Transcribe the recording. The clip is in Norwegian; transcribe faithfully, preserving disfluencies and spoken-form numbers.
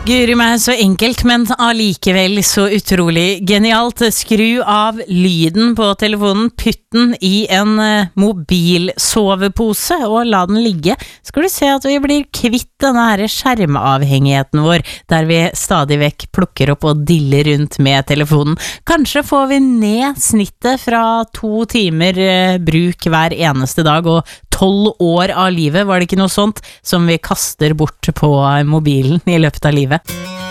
Guri meg, så enkelt, men allikevel så utrolig genialt. Skru av lyden på telefonen, putt den i en uh, mobilsovepose og la den ligge. Skal du se at vi blir kvitt denne her skjermavhengigheten vår, der vi stadig vekk plukker opp og diller rundt med telefonen. Kanskje får vi ned snittet fra to timer uh, bruk hver eneste dag, og tolv år av livet, var det ikke noe sånt, som vi kaster bort på mobilen i løpet av livet.